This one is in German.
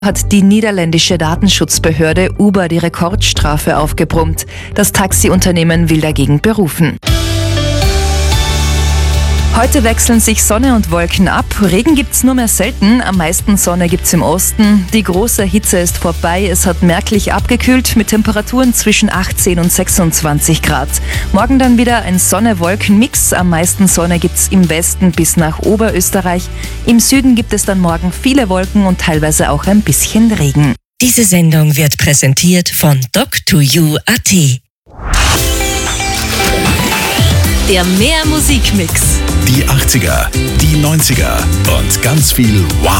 Hat die niederländische Datenschutzbehörde Uber die Rekordstrafe aufgebrummt. Das Taxiunternehmen will dagegen berufen. Heute wechseln sich Sonne und Wolken ab. Regen gibt's nur mehr selten. Am meisten Sonne gibt's im Osten. Die große Hitze ist vorbei. Es hat merklich abgekühlt mit Temperaturen zwischen 18 und 26 Grad. Morgen dann wieder ein Sonne-Wolken-Mix. Am meisten Sonne gibt's im Westen bis nach Oberösterreich. Im Süden gibt es dann morgen viele Wolken und teilweise auch ein bisschen Regen. Diese Sendung wird präsentiert von Doc2U.at. Der Mehr Musikmix. Die 80er, die 90er und ganz viel Wow.